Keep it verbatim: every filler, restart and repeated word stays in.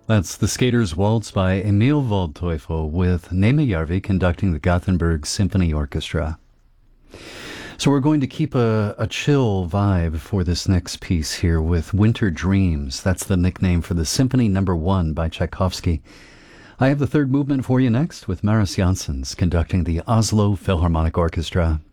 That's The Skater's Waltz by Emil Waldteufel with Nema Järvi conducting the Gothenburg Symphony Orchestra. So we're going to keep a, a chill vibe for this next piece here with Winter Dreams. That's the nickname for the Symphony Number One by Tchaikovsky. I have the third movement for you next with Maris Janssens conducting the Oslo Philharmonic Orchestra.